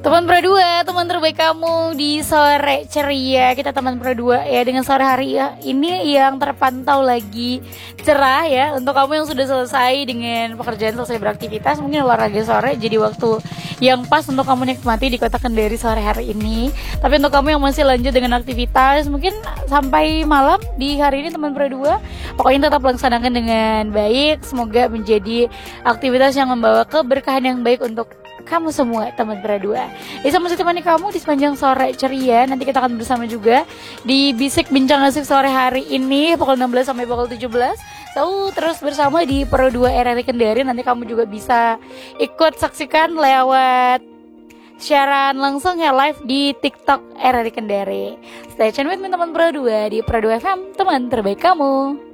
Teman Pro 2, teman terbaik kamu di sore ceria. Kita teman Pro 2 ya, dengan sore hari ya ini yang terpantau lagi cerah ya. Untuk kamu yang sudah selesai dengan pekerjaan, selesai beraktivitas, mungkin olahraga sore jadi waktu yang pas untuk kamu nikmati di kota Kendari sore hari ini. Tapi untuk kamu yang masih lanjut dengan aktivitas, mungkin sampai malam di hari ini teman Pro 2, pokoknya tetap laksanakan dengan baik. Semoga menjadi aktivitas yang membawa keberkahan yang baik untuk kamu semua teman Pro 2. Bisa masih temani kamu di sepanjang sore ceria. Nanti kita akan bersama juga di Bisik Bincang Asik sore hari ini pukul 16 sampai pukul 17. So, terus bersama di Pro 2 RRI Kendari. Nanti kamu juga bisa ikut saksikan lewat siaran langsung ya, live di TikTok RRI Kendari. Stay tune with me teman Pro 2 di Pro 2 FM, teman terbaik kamu.